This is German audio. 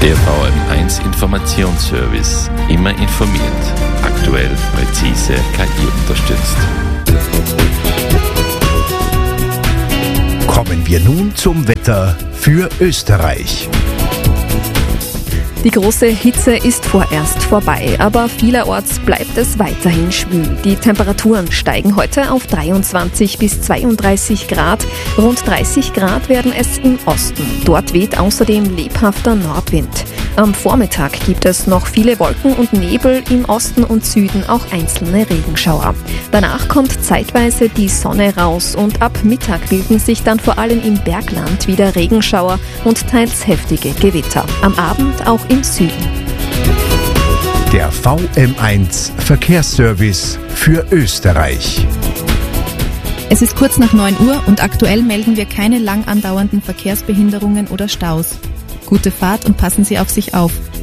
Der VM1 Informationsservice. Immer informiert. Aktuell, präzise, KI unterstützt. Kommen wir nun zum Wetter für Österreich. Die große Hitze ist vorerst vorbei, aber vielerorts bleibt es weiterhin schwül. Die Temperaturen steigen heute auf 23 bis 32 Grad. Rund 30 Grad werden es im Osten. Dort weht außerdem lebhafter Nordwind. Am Vormittag gibt es noch viele Wolken und Nebel, im Osten und Süden auch einzelne Regenschauer. Danach kommt zeitweise die Sonne raus und ab Mittag bilden sich dann vor allem im Bergland wieder Regenschauer und teils heftige Gewitter. Am Abend auch im Süden. Der VM1 Verkehrsservice für Österreich. Es ist kurz nach 9 Uhr und aktuell melden wir keine lang andauernden Verkehrsbehinderungen oder Staus. Gute Fahrt und passen Sie auf sich auf.